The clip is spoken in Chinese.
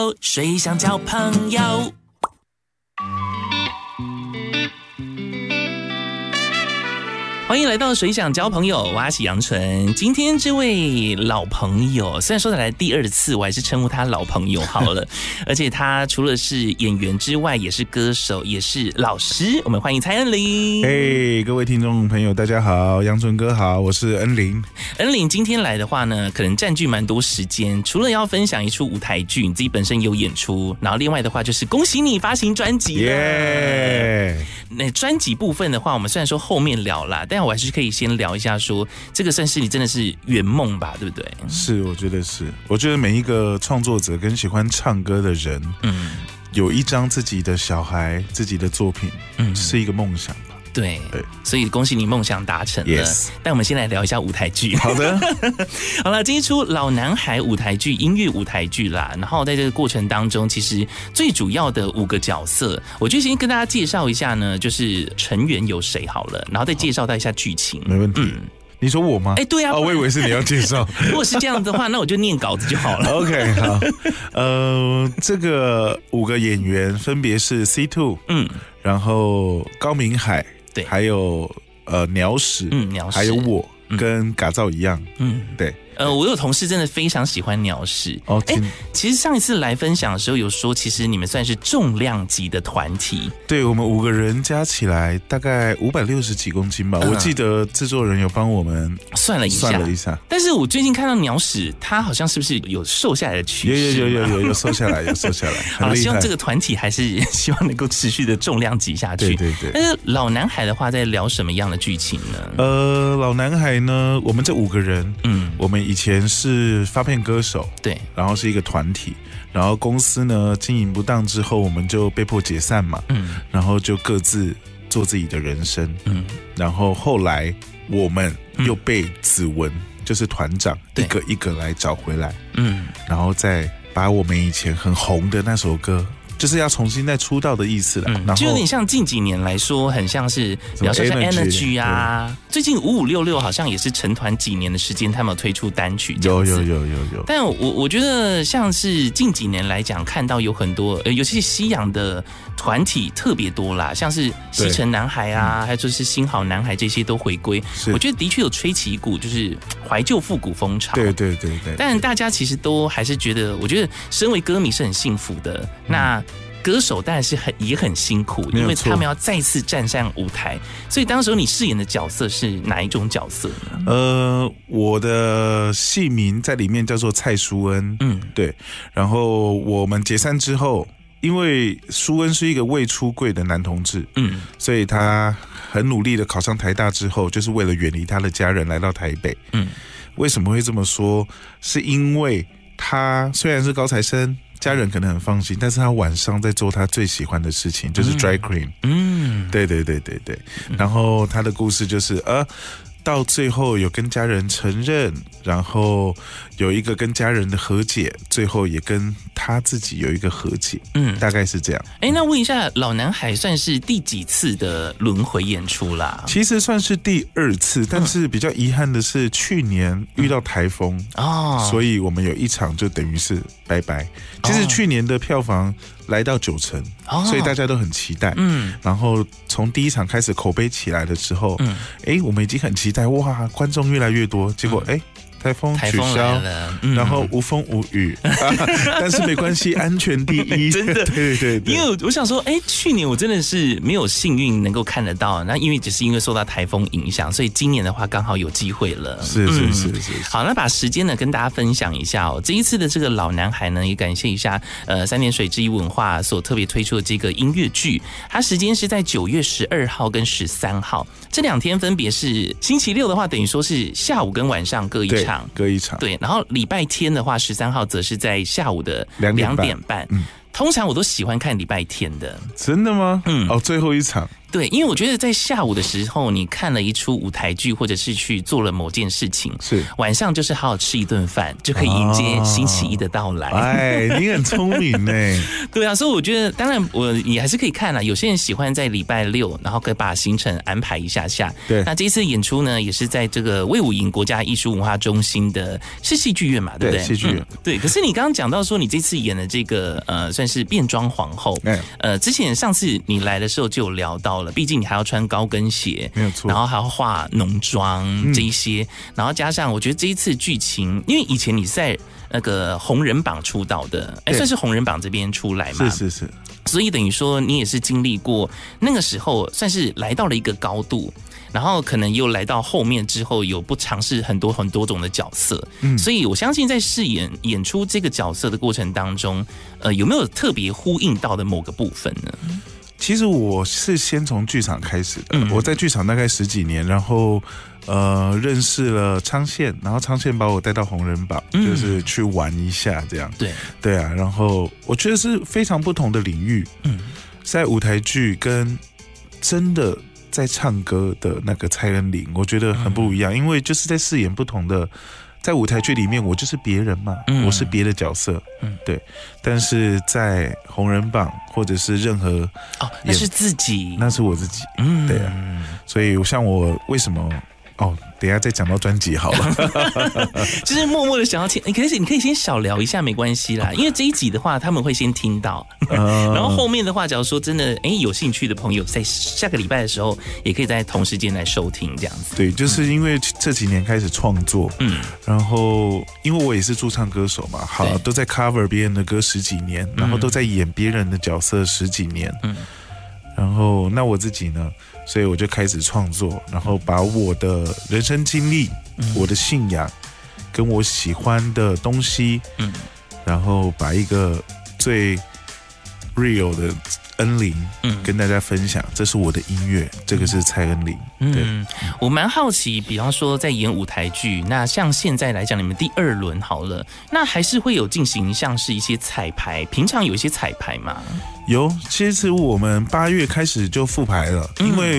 谁想交朋友？欢迎来到水想交朋友，我是杨纯。今天这位老朋友，虽然说他来第2次，我还是称呼他老朋友好了。而且他除了是演员之外，也是歌手，也是老师。我们欢迎蔡恩霖。 嘿，各位听众朋友，大家好，杨纯哥好，我是恩霖。 恩霖今天来的话呢，可能占据蛮多时间。除了要分享一出舞台剧，你自己本身有演出，然后另外的话就是恭喜你发行专辑了。 耶！ 那专辑部分的话，我们虽然说后面聊啦，但我还是可以先聊一下说，这个算是你真的是圆梦吧，对不对？ 是，我觉得是。我觉得每一个创作者跟喜欢唱歌的人，有一张自己的小孩、自己的作品，是一个梦想吧。 对，所以恭喜你梦想达成了。 Yes. 但我们先来聊一下舞台剧。 好的， 好了，这一出老男孩舞台剧，音乐舞台剧啦。然后在这个过程当中，其实最主要的5个角色，我就先跟大家介绍一下呢，就是成员有谁好了，然后再介绍到一下剧情。 没问题。你说我吗？ 对啊， 我以为是你要介绍。 如果是这样的话，那我就念稿子就好了。 OK， 好。这个5个演员分别是 C2，然后高明海，对，还有鸟屎，鸟屎，还有我跟嘎造一样，对。 我有同事真的非常喜欢鸟屎。其实上一次来分享的时候有说，其实你们算是重量级的团体。 对，我们5个人加起来大概560几公斤吧。我记得制作人有帮我们算了一下。 但是我最近看到鸟屎，他好像是不是有瘦下来的趋势？ 有瘦下来，有瘦下来。 好了，希望这个团体还是希望能够持续的重量级下去。 对。 但是老男孩的话，在聊什么样的剧情呢？ 老男孩呢，我们这5个人，我们以前是发片歌手， 对， 然后是一个团体，然后公司呢经营不当之后，我们就被迫解散嘛，然后就各自做自己的人生，然后后来我们又被子文，就是团长，一个一个来找回来，然后再把我们以前很红的那首歌。就是要重新再出道的意思了， 就有点像近几年来说，很像是比方说像 Energy 啊，最近5566好像也是成团几年的时间，他们有推出单曲这样子。有。但我觉得像是近几年来讲，看到有很多，尤其是西洋的团体特别多啦，像是西城男孩啊，还有就是新好男孩这些都回归，我觉得的确有吹起一股就是怀旧复古风潮。对。但大家其实都还是觉得，我觉得身为歌迷是很幸福的。那歌手当然是也很辛苦，因为他们要再次站上舞台。所以当时你饰演的角色是哪一种角色呢？ 我的戏名在里面叫做蔡淑恩，对。然后我们解散之后，因为淑恩是一个未出柜的男同志，所以他很努力的考上台大之后，就是为了远离他的家人来到台北。为什么会这么说？是因为他虽然是高材生，家人可能很放心，但是他晚上在做他最喜欢的事情，就是 dry clean。对。然后他的故事就是到最后有跟家人承认，然后有一个跟家人的和解，最后也跟他自己有一个和解，大概是这样。 那问一下，老男孩算是第几次的轮回演出啦？ 其实算是第2次，但是比较遗憾的是去年遇到台风，所以我们有一场就等于是拜拜。其实去年的票房来到9成，所以大家都很期待。然后从第1场开始口碑起来的时候，我们已经很期待，哇，观众越来越多。结果台风取消，然后无风无雨，但是没关系，安全第一，真的，对。 因为我想说，去年我真的是没有幸运能够看得到，那因为只是因为受到台风影响，所以今年的话刚好有机会了。 是。 好，那把时间呢跟大家分享一下这一次的这个老男孩呢，也感谢一下三点水之一文化所特别推出的这个音乐剧，它时间是在9月12号跟13号这2天，分别是星期六的话，等于说是下午跟晚上各一场。 各一场， 对，然后礼拜天的话，13号则是在下午的2点半。通常我都喜欢看礼拜天的。 真的吗？最后一场。 对，因为我觉得在下午的时候，你看了一出舞台剧，或者是去做了某件事情， 是晚上就是好好吃一顿饭，就可以迎接星期一的到来。 哎，你很聪明呢。 对啊，所以我觉得，当然你还是可以看啦。有些人喜欢在礼拜六，然后可以把行程安排一下下。 对， 那这一次演出呢，也是在这个魏武营国家艺术文化中心的是戏剧院嘛，对不对？ 戏剧院。 对，可是你刚刚讲到说，你这次演的这个算是变装皇后。之前上次你来的时候就有聊到了，毕竟你还要穿高跟鞋， 没有错， 然后还要化浓妆这一些，然后加上我觉得这一次剧情，因为以前你是在那个红人榜出道的，算是红人榜这边出来嘛， 是， 所以等于说你也是经历过那个时候，算是来到了一个高度。然后可能又来到后面之后，有不尝试很多种的角色，所以我相信在饰演出这个角色的过程当中，有没有特别呼应到的某个部分呢？ 其实我是先从剧场开始的，我在剧场大概10几年，然后认识了昌宪，然后昌宪把我带到红人榜，就是去玩一下这样。对啊，然后我觉得是非常不同的领域，在舞台剧跟真的在唱歌的那个蔡恩玲，我觉得很不一样，因为就是在饰演不同的，在舞台剧里面我就是别人嘛，我是别的角色，对，但是在红人榜或者是任何那是自己， 那是我自己，对啊，所以像我为什么等一下再讲到专辑好了， 就是默默的想要听，你可以先小聊一下，没关系啦，因为这一集的话他们会先听到，然后后面的话，假如说真的有兴趣的朋友，在下个礼拜的时候，也可以在同时间来收听这样子。 对，就是因为这几年开始创作，然后因为我也是驻唱歌手嘛，好，都在 cover 别人的歌10几年，然后都在演别人的角色10几年，然后那我自己呢？所以我就开始创作，然后把我的人生经历、我的信仰，跟我喜欢的东西，然后把一个最 real 的恩玲，跟大家分享，这是我的音乐，这个是蔡恩玲。对， 我蛮好奇，比方说在演舞台剧，那像现在来讲，你们第2轮好了，那还是会有进行像是一些彩排，平常有一些彩排吗？ 有，其实我们8月开始就复排了，因为